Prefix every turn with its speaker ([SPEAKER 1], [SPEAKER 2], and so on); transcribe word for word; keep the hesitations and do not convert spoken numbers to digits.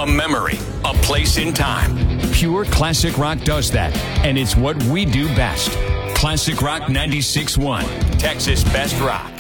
[SPEAKER 1] a memory, a place in time. Pure classic rock does that, and it's what we do best. Classic Rock ninety-six point one, Texas Best Rock.